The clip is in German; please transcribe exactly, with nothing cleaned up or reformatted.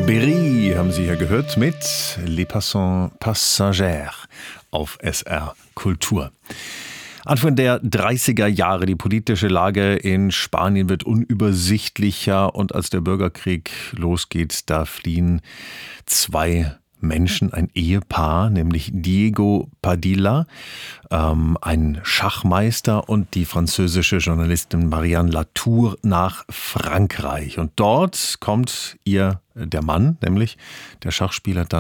Berry haben Sie hier gehört mit Les Passants Passagères auf S R Kultur. Anfang der dreißiger Jahre, die politische Lage in Spanien wird unübersichtlicher und als der Bürgerkrieg losgeht, da fliehen zwei Menschen, ein Ehepaar, nämlich Diego Padilla, ähm, ein Schachmeister, und die französische Journalistin Marianne Latour nach Frankreich. Und dort kommt ihr der Mann, nämlich der Schachspieler, dann